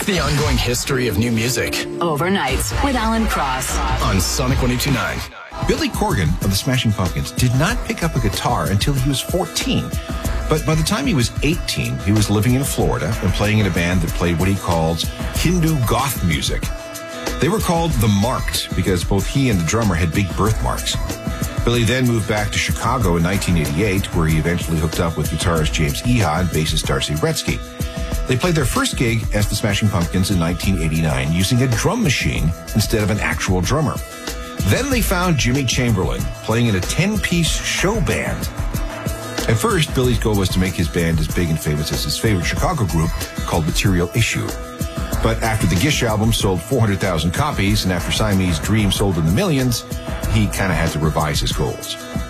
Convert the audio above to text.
The ongoing history of new music. Overnights with Alan Cross. On Sonic 102.9. Billy Corgan of the Smashing Pumpkins did not pick up a guitar until he was 14. But by the time he was 18, he was living in Florida and playing in a band that played what he calls Hindu goth music. They were called The Marked because both he and the drummer had big birthmarks. Billy then moved back to Chicago in 1988, where he eventually hooked up with guitarist James Iha and bassist Darcy Wretzky. They played their first gig as the Smashing Pumpkins in 1989 using a drum machine instead of an actual drummer. Then they found Jimmy Chamberlin playing in a 10-piece show band. At first, Billy's goal was to make his band as big and famous as his favorite Chicago group called Material Issue. But after the Gish album sold 400,000 copies and after Siamese Dream sold in the millions, he kind of had to revise his goals.